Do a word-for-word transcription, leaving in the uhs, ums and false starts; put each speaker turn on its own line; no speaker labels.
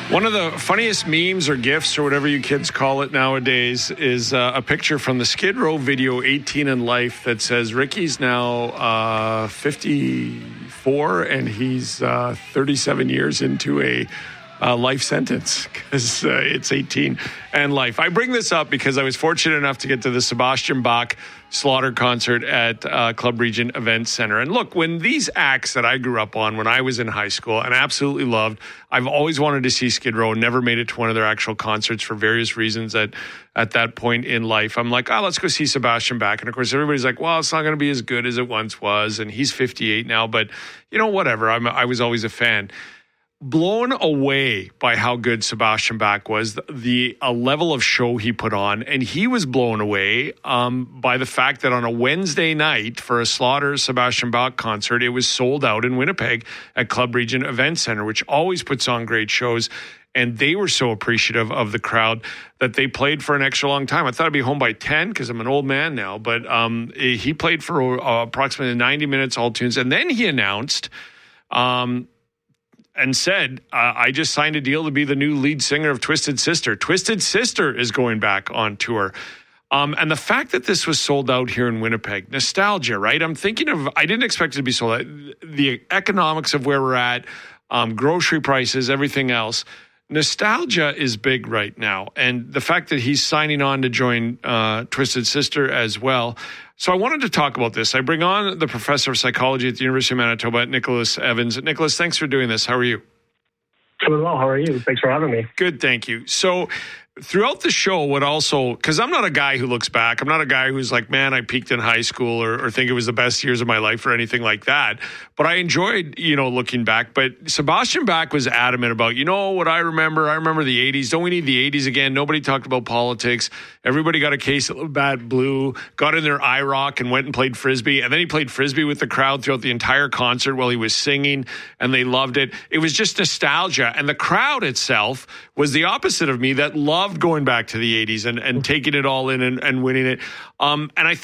One of the funniest memes or GIFs or whatever you kids call it nowadays is uh, a picture from the Skid Row video eighteen in Life that says Ricky's now uh, fifty-four and he's uh, thirty-seven years into a uh, life sentence because uh, it's eighteen and Life. I bring this up because I was fortunate enough to get to the Sebastian Bach Slaughter concert at uh, Club Regent Event Center. And look, when these acts that I grew up on when I was in high school and absolutely loved, I've always wanted to see Skid Row, never made it to one of their actual concerts for various reasons at, at that point in life. I'm like, oh, let's go see Sebastian Bach. And of course, everybody's like, well, it's not going to be as good as it once was. And he's fifty-eight now, but you know, whatever. I'm, I was always a fan. Blown away by how good Sebastian Bach was, the, the a level of show he put on, and he was blown away um, by the fact that on a Wednesday night for a Slaughter Sebastian Bach concert, it was sold out in Winnipeg at Club Regent Event Center, which always puts on great shows. And they were so appreciative of the crowd that they played for an extra long time. I thought I'd be home by ten because I'm an old man now, but um, he played for uh, approximately ninety minutes, all tunes, and then he announced. Um, And said, uh, I just signed a deal to be the new lead singer of Twisted Sister. Twisted Sister is going back on tour. Um, and the fact that this was sold out here in Winnipeg, nostalgia, right? I'm thinking of, I didn't expect it to be sold out. The economics of where we're at, um, grocery prices, everything else. Nostalgia is big right now. And the fact that he's signing on to join uh, Twisted Sister as well. So I wanted to talk about this. I bring on the professor of psychology at the University of Manitoba, Nicholas Evans. Nicholas, thanks for doing this. How are you?
Doing well. How are you? Thanks for having me.
Good, thank you. So throughout the show, what also, because I'm not a guy who looks back. I'm not a guy who's like, man, I peaked in high school or, or think it was the best years of my life or anything like that. But I enjoyed, you know, looking back. But Sebastian Bach was adamant about, you know, what I remember, I remember the eighties. Don't we need the eighties again? Nobody talked about politics. Everybody got a case of bad blue, got in their IROC and went and played Frisbee. And then he played Frisbee with the crowd throughout the entire concert while he was singing, and they loved it. It was just nostalgia. And the crowd itself was the opposite of me that loved going back to the eighties and, and taking it all in and, and winning it. Um, and I